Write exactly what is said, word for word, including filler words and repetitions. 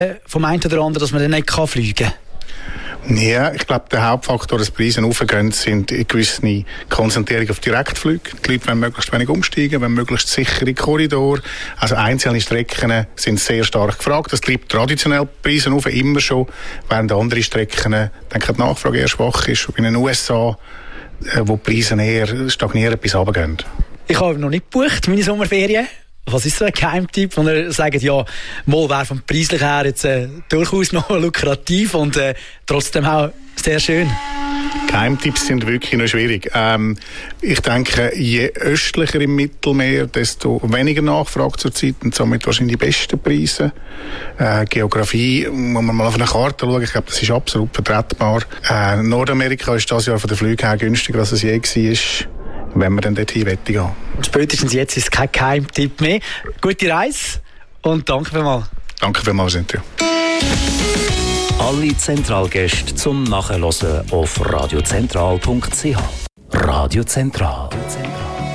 vom einen oder anderen, dass man dann nicht fliegen kann? Ja, ich glaube, der Hauptfaktor, dass die Preise hochgehen, sind eine gewisse Konzentrierung auf Direktflüge. Die Leute wollen möglichst wenig umsteigen, wollen möglichst sichere Korridore. Also einzelne Strecken sind sehr stark gefragt. Das treibt traditionell die Preise auf, immer schon, während andere Strecken, denke, die Nachfrage eher schwach ist. In den U S A, wo die Preise eher stagnieren bis runtergehen. Ich habe noch nicht gebucht, meine Sommerferien. Was ist so ein Geheimtipp, wo ihr sagt, ja, mal wäre vom preislich her jetzt äh, durchaus noch lukrativ und äh, trotzdem auch sehr schön? Geheimtipps sind wirklich noch schwierig. Ähm, ich denke, je östlicher im Mittelmeer, desto weniger Nachfrage zurzeit und somit wahrscheinlich die besten Preise. Äh, Geografie, muss man mal auf eine Karte schauen, ich glaube, das ist absolut vertretbar. Äh, Nordamerika ist dieses Jahr von den Flügen her günstiger, als es je war, wenn wir dann dorthin gehen. Spätestens jetzt ist es kein Geheimtipp mehr. Gute Reise und danke vielmals. Danke vielmals, Cynthia. Alle Zentralgäste zum Nachhören auf radiozentral punkt c h. Radio Zentral.